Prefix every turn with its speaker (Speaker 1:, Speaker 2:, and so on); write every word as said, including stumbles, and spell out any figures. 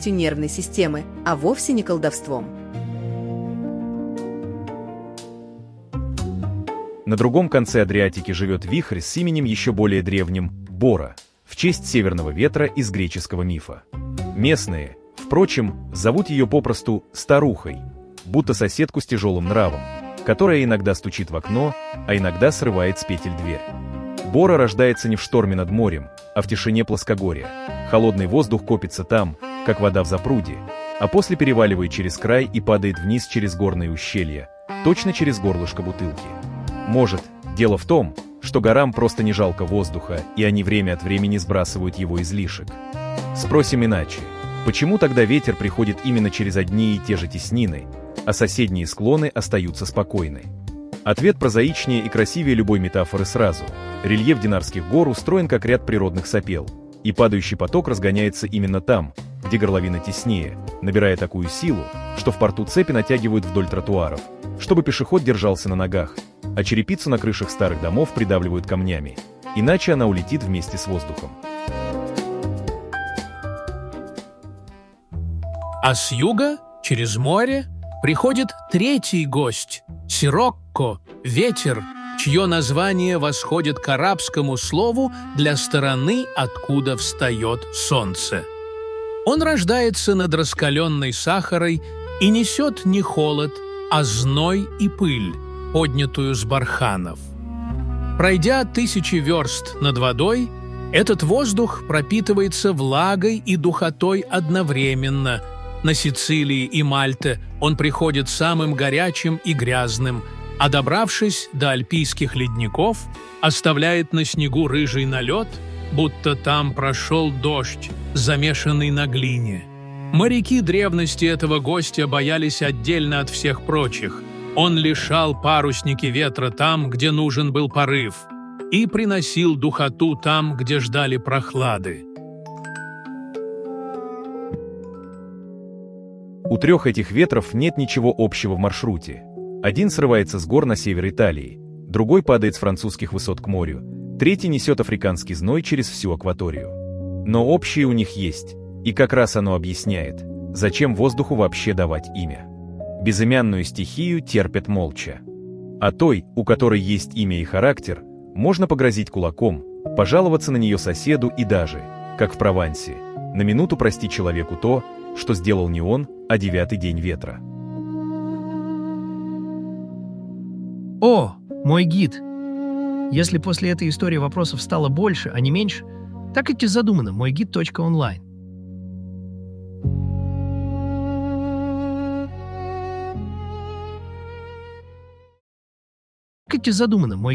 Speaker 1: активностью нервной системы, а вовсе не колдовством.
Speaker 2: На другом конце Адриатики живет вихрь с именем еще более древним – Бора, в честь северного ветра из греческого мифа. Местные, впрочем, зовут ее попросту «старухой», будто соседку с тяжелым нравом, которая иногда стучит в окно, а иногда срывает с петель дверь. Бора рождается не в шторме над морем, а в тишине плоскогорья. Холодный воздух копится там, как вода в запруде, а после переваливает через край и падает вниз через горные ущелья, точно через горлышко бутылки. Может, дело в том, что горам просто не жалко воздуха, и они время от времени сбрасывают его излишек. Спросим иначе, почему тогда ветер приходит именно через одни и те же теснины, а соседние склоны остаются спокойны? Ответ прозаичнее и красивее любой метафоры сразу. Рельеф Динарских гор устроен как ряд природных сопел, и падающий поток разгоняется именно там, где горловина теснее, набирая такую силу, что в порту цепи натягивают вдоль тротуаров, чтобы пешеход держался на ногах, а черепицу на крышах старых домов придавливают камнями, иначе она улетит вместе с воздухом.
Speaker 3: А с юга, через море, приходит третий гость – Сирокко, ветер, чье название восходит к арабскому слову для стороны, откуда встает солнце. Он рождается над раскаленной Сахарой и несет не холод, а зной и пыль, поднятую с барханов. Пройдя тысячи верст над водой, этот воздух пропитывается влагой и духотой одновременно. На Сицилии и Мальте он приходит самым горячим и грязным, а добравшись до альпийских ледников, оставляет на снегу рыжий налет, будто там прошел дождь, замешанный на глине. Моряки древности этого гостя боялись отдельно от всех прочих. Он лишал парусники ветра там, где нужен был порыв, и приносил духоту там, где ждали прохлады.
Speaker 2: У трех этих ветров нет ничего общего в маршруте. Один срывается с гор на север Италии, другой падает с французских высот к морю, третий несет африканский зной через всю акваторию. Но общее у них есть, и как раз оно объясняет, зачем воздуху вообще давать имя. Безымянную стихию терпят молча. А той, у которой есть имя и характер, можно погрозить кулаком, пожаловаться на нее соседу и даже, как в Провансе, на минуту простить человеку то, что сделал не он, а девятый день ветра.
Speaker 4: О, мой гид! Если после этой истории вопросов стало больше, а не меньше, так и задумано мой гид точка онлайн. Так и задумано мой